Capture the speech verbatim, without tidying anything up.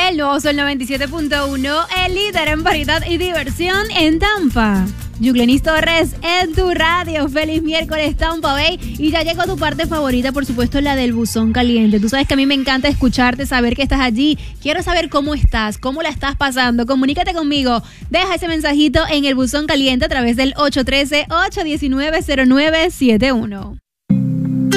El nuevo Sol noventa y siete punto uno, el líder en variedad y diversión en Tampa. Yuglenis Torres en tu radio. Feliz miércoles, Tampa Bay. Y ya llegó tu parte favorita, por supuesto, la del buzón caliente. Tú sabes que a mí me encanta escucharte, saber que estás allí. Quiero saber cómo estás, cómo la estás pasando. Comunícate conmigo. Deja ese mensajito en el buzón caliente a través del ocho uno tres, ocho uno nueve, cero nueve siete uno.